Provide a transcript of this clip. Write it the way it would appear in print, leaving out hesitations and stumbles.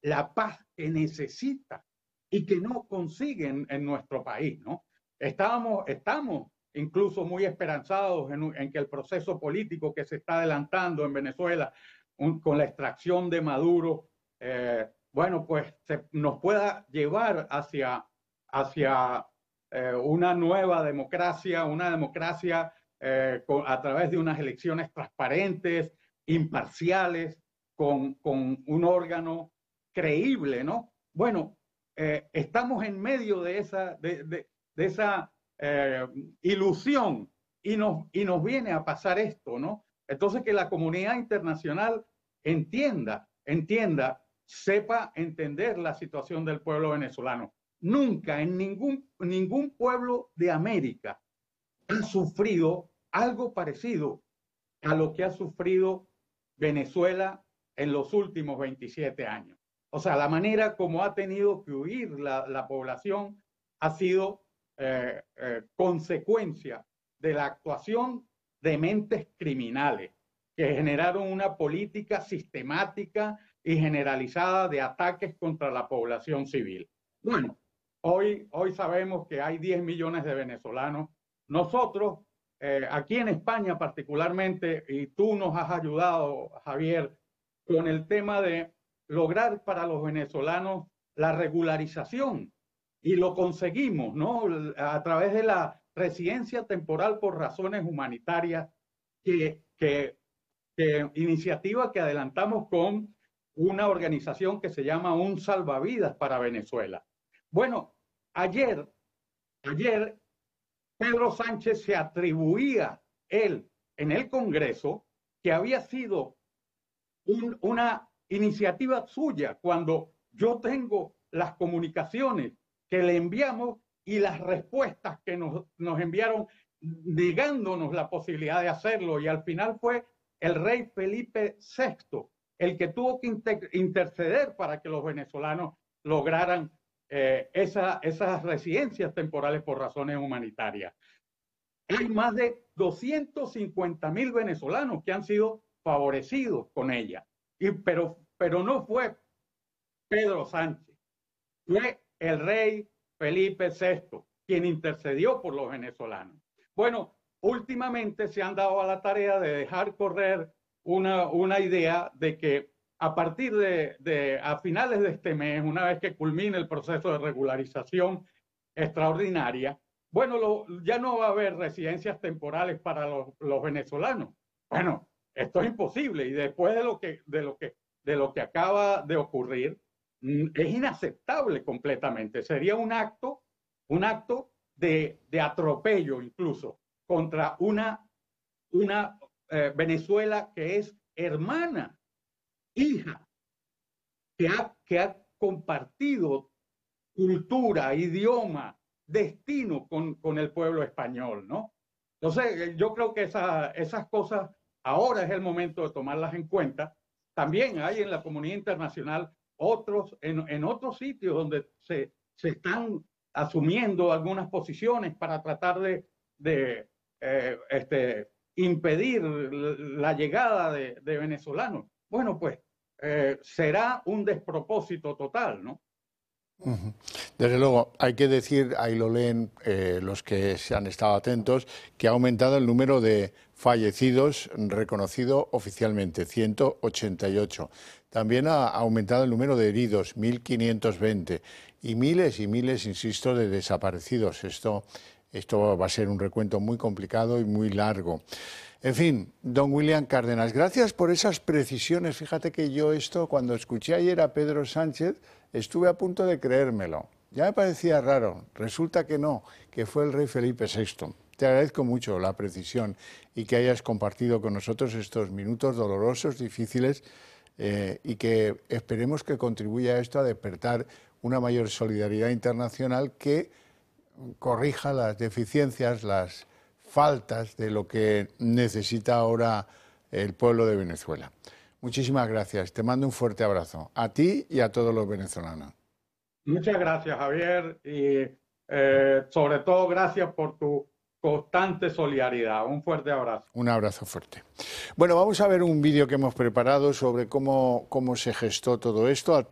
la paz que necesita y que no consiguen en nuestro país, ¿no? Estamos incluso muy esperanzados en que el proceso político que se está adelantando en Venezuela con la extracción de Maduro, bueno, pues nos pueda llevar hacia una nueva democracia, una democracia a través de unas elecciones transparentes, imparciales, con un órgano creíble, ¿no? Bueno, estamos en medio de esa ilusión y nos viene a pasar esto, ¿no? Entonces que la comunidad internacional entienda, sepa entender la situación del pueblo venezolano. Nunca en ningún pueblo de América ha sufrido algo parecido a lo que ha sufrido Venezuela en los últimos 27 años. O sea, la manera como ha tenido que huir la población ha sido consecuencia de la actuación de mentes criminales que generaron una política sistemática y generalizada de ataques contra la población civil. Bueno, hoy sabemos que hay 10 millones de venezolanos. Nosotros, aquí en España particularmente, y tú nos has ayudado, Javier, con el tema de lograr para los venezolanos la regularización, y lo conseguimos, ¿no? A través de la residencia temporal por razones humanitarias, iniciativa que adelantamos con una organización que se llama Un Salvavidas para Venezuela. Bueno, ayer Pedro Sánchez se atribuía él en el Congreso que había sido una iniciativa suya, cuando yo tengo las comunicaciones que le enviamos y las respuestas que nos enviaron negándonos la posibilidad de hacerlo, y al final fue el rey Felipe VI el que tuvo que interceder para que los venezolanos lograran esas residencias temporales por razones humanitarias. Hay más de 250,000 venezolanos que han sido favorecidos con ella, pero no fue Pedro Sánchez, fue el rey Felipe VI quien intercedió por los venezolanos. Bueno, últimamente se han dado a la tarea de dejar correr una idea de que a partir a finales de este mes, una vez que culmine el proceso de regularización extraordinaria, bueno, ya no va a haber residencias temporales para los venezolanos. Bueno, esto es imposible, y después de lo que acaba de ocurrir, es inaceptable completamente. Sería un acto de atropello incluso contra una Venezuela que es hermana, hija, que ha compartido cultura, idioma, destino con el pueblo español, ¿no? Entonces, yo creo que esas cosas ahora es el momento de tomarlas en cuenta. También hay en la comunidad internacional en otros sitios donde se están asumiendo algunas posiciones para tratar de impedir la llegada de venezolanos. Bueno, pues será un despropósito total, ¿no? Desde luego, hay que decir, ahí lo leen los que se han estado atentos, que ha aumentado el número de fallecidos reconocido oficialmente, 188. También ha aumentado el número de heridos, 1.520, y miles, insisto, de desaparecidos. Esto va a ser un recuento muy complicado y muy largo. En fin, don William Cárdenas, gracias por esas precisiones. Fíjate que yo cuando escuché ayer a Pedro Sánchez, estuve a punto de creérmelo. Ya me parecía raro, resulta que no, que fue el rey Felipe VI. Te agradezco mucho la precisión y que hayas compartido con nosotros estos minutos dolorosos, difíciles, y que esperemos que contribuya esto a despertar una mayor solidaridad internacional que corrija las deficiencias, las faltas de lo que necesita ahora el pueblo de Venezuela. Muchísimas gracias. Te mando un fuerte abrazo a ti y a todos los venezolanos. Muchas gracias, Javier, y sobre todo gracias por tu constante solidaridad. Un fuerte abrazo. Un abrazo fuerte. Bueno, vamos a ver un vídeo que hemos preparado sobre cómo se gestó todo esto.